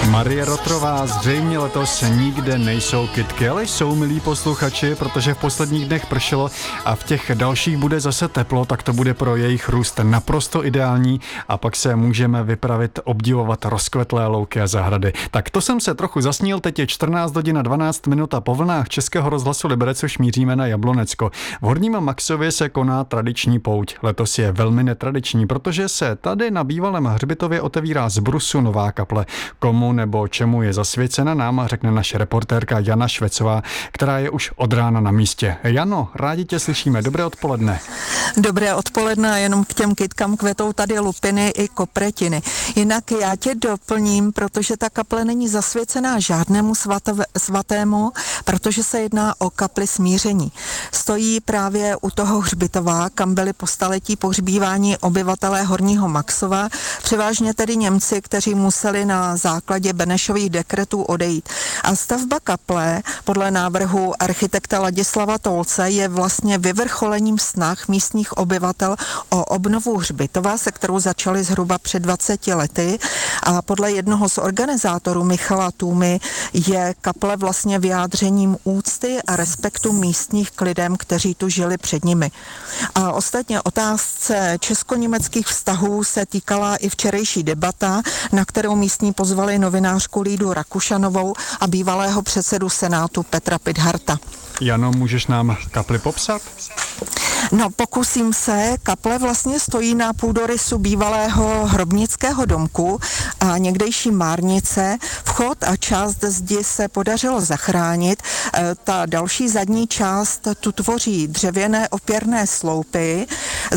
Marie Rotrová, zřejmě letos nikde nejsou kytky, ale jsou, milí posluchači, protože v posledních dnech pršelo a v těch dalších bude zase teplo, tak to bude pro jejich růst naprosto ideální a pak se můžeme vypravit, obdivovat rozkvetlé louky a zahrady. Tak to jsem se trochu zasnil, teď je 14 hodin a 12 minut a po vlnách Českého rozhlasu Liberec už míříme na Jablonecko. V Horním Maxově se koná tradiční pouť. Letos je velmi netradiční, protože se tady na bývalém hřbitově otevírá z brusu nová kaple. Komu nebo čemu je zasvěcena, nám řekne naše reportérka Jana Švecová, která je už od rána na místě. Jano, rádi tě slyšíme. Dobré odpoledne. Dobré odpoledne, jenom k těm kytkám kvetou tady lupiny i kopretiny. Jinak já tě doplním, protože ta kaple není zasvěcená žádnému svatému, protože se jedná o kapli smíření. Stojí právě u toho hřbitova, kam byli po staletí pohřbíváni obyvatelé Horního Maxova, převážně tedy Němci, kteří museli na základě Benešových dekretů odejít. A stavba kaple podle návrhu architekta Ladislava Tolce je vlastně vyvrcholením snah místních obyvatel o obnovu hřbitova, se kterou začali zhruba před 20 lety. A podle jednoho z organizátorů Michala Tůmy je kaple vlastně vyjádřením úcty a respektu místních k lidem, kteří tu žili před nimi. A ostatně otázce česko-německých vztahů se týkala i včerejší debata, na kterou místní pozvali novinářku Lídu Rakušanovou a bývalého předsedu Senátu Petra Pithardta. Jano, můžeš nám kapli popsat? No, pokusím se. Kaple vlastně stojí na půdorysu bývalého hrobnického domku a někdejší márnice. Vchod a část zdi se podařilo zachránit. Ta další zadní část tu tvoří dřevěné opěrné sloupy.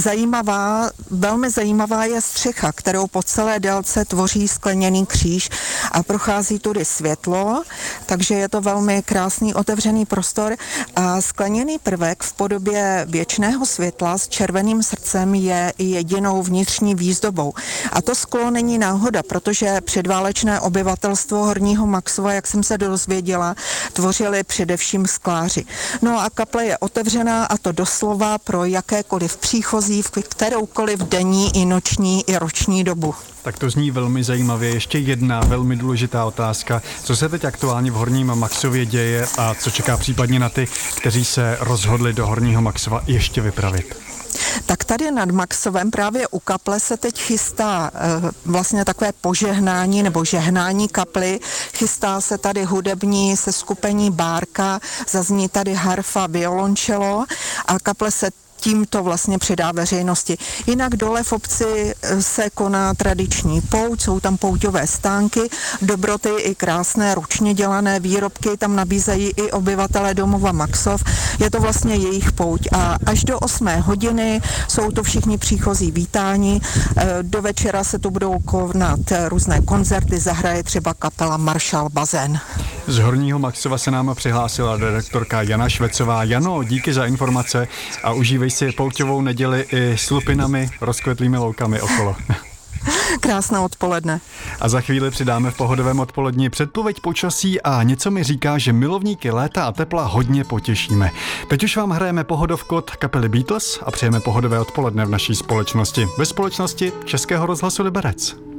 Velmi zajímavá je střecha, kterou po celé délce tvoří skleněný kříž a prochází tudy světlo, takže je to velmi krásný otevřený prostor a skleněný prvek v podobě věčného světla s červeným srdcem je jedinou vnitřní výzdobou. A to sklo není náhoda, protože předválečné obyvatelstvo Horního Maxova, jak jsem se dozvěděla, tvořili především skláři. No a kaple je otevřená, a to doslova pro jakékoliv příchozí v kteroukoliv denní i noční i roční dobu. Tak to zní velmi zajímavě. Ještě jedna velmi důležitá otázka. Co se teď aktuálně v Horním Maxově děje a co čeká případně na ty, kteří se rozhodli do Horního Maxova ještě vypravit? Tak tady nad Maxovem právě u kaple se teď chystá vlastně takové požehnání nebo žehnání kaply. Chystá se tady hudební seskupení Bárka, zazní tady harfa, violončelo a kaple se tímto vlastně předá veřejnosti. Jinak dole v obci se koná tradiční pouť, jsou tam pouťové stánky, dobroty i krásné ručně dělané výrobky tam nabízejí i obyvatelé domova Maxov. Je to vlastně jejich pouť a až do 8 hodiny jsou to všichni příchozí vítáni. Do večera se tu budou konat různé koncerty, zahraje třeba kapela Maršal Bazén. Z Horního Maxova se nám přihlásila redaktorka Jana Švecová. Jano, díky za informace a užívej si pouťovou neděli i s lupinami, rozkvetlými loukami okolo. Krásné odpoledne. A za chvíli přidáme v Pohodovém odpoledni předpověď počasí a něco mi říká, že milovníky léta a tepla hodně potěšíme. Teď už vám hrajeme pohodovku od kapely Beatles a přejeme pohodové odpoledne v naší společnosti. Ve společnosti Českého rozhlasu Liberec.